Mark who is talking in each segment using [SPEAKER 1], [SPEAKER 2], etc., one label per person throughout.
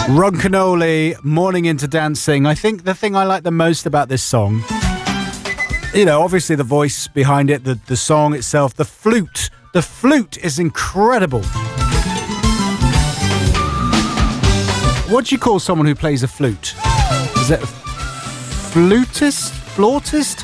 [SPEAKER 1] Ron Canoli, Morning into Dancing. I think the thing I like the most about this song, obviously the voice behind it, the song itself, the flute. The flute is incredible. What do you call someone who plays a flute? Is it a flutist? Flautist?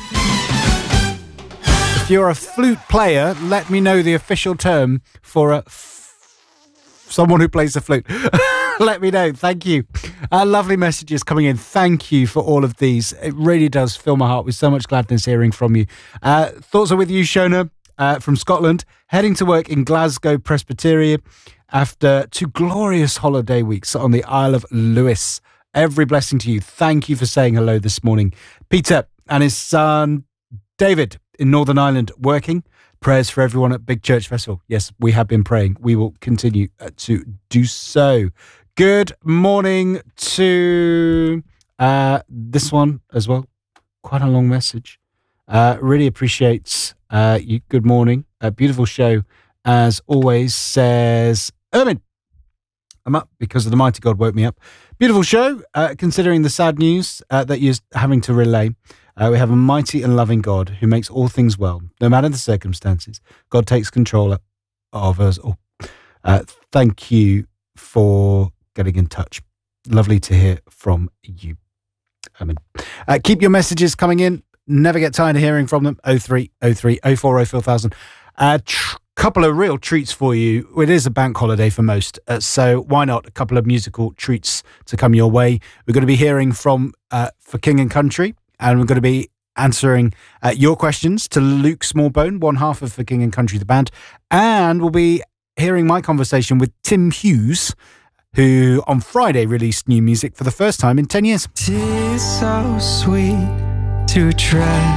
[SPEAKER 1] If you're a flute player, let me know the official term for someone who plays the flute. Let me know. Thank you. Lovely messages coming in. Thank you for all of these. It really does fill my heart with so much gladness hearing from you. Thoughts are with you, Shona, from Scotland, heading to work in Glasgow Presbyteria after 2 glorious holiday weeks on the Isle of Lewis. Every blessing to you. Thank you for saying hello this morning. Peter and his son David in Northern Ireland working. Prayers for everyone at Big Church Festival. Yes, we have been praying. We will continue to do so. Good morning to this one as well. Quite a long message. Really appreciate you. Good morning. A beautiful show as always, says Ermin. I'm up because of the mighty God woke me up. Beautiful show, considering the sad news that you're having to relay. We have a mighty and loving God who makes all things well, no matter the circumstances. God takes control of us all. Thank you for getting in touch. Lovely to hear from you. Keep your messages coming in. Never get tired of hearing from them. 0303 040 4000. Couple of real treats for you. It is a bank holiday for most, so why not a couple of musical treats to come your way. We're going to be hearing from For King and Country, and we're going to be answering your questions to Luke Smallbone, one half of For King and Country, the band, and we'll be hearing my conversation with Tim Hughes, who on Friday released new music for the first time in 10 years.
[SPEAKER 2] Tis so sweet to try